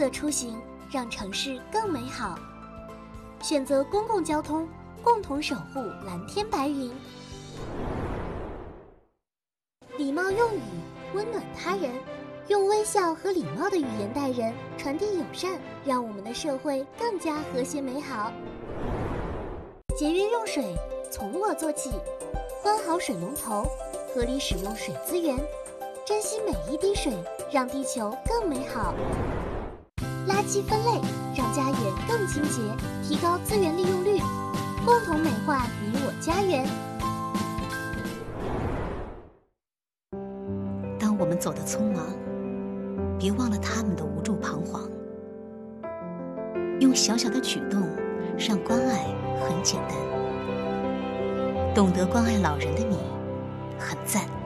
色出行，让城市更美好。选择公共交通，共同守护蓝天白云。礼貌用语，温暖他人，用微笑和礼貌的语言待人，传递友善，让我们的社会更加和谐美好。节约用水，从我做起，关好水龙头，合理使用水资源，珍惜每一滴水，让地球更美好。垃圾分类，让家园更清洁，提高资源利用率，共同美化你我家园。 当我们走得匆忙，别忘了他们的无助彷徨。用小小的举动，让关爱很简单。懂得关爱老人的你，很赞。